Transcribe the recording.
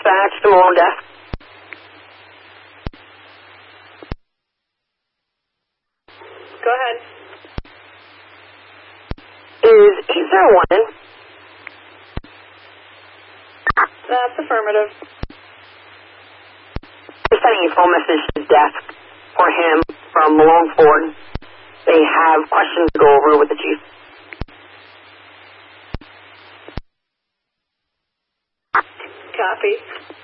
dispatch to Malone desk. Go ahead. Is 801 in? That's affirmative. Just sending a phone message to his desk for him from Malone Ford. They have questions to go over with the chief. Copy.